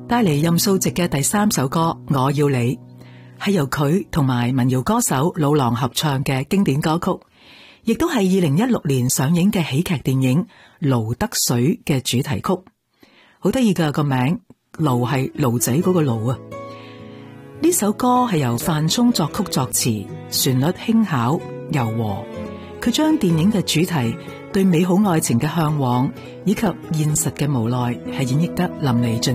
帶嚟任素汐嘅第3首歌《我要你》，係由佢同埋民謠歌手老狼合唱嘅經典歌曲，亦都係2016年上映嘅喜劇電影《盧得水》嘅主題曲。好得意嘅個名，盧係驢仔嗰個盧啊！呢首歌係由范聰作曲作詞，旋律輕巧柔和。佢將電影嘅主題對美好愛情嘅向往以及現實嘅無奈係演繹得淋漓盡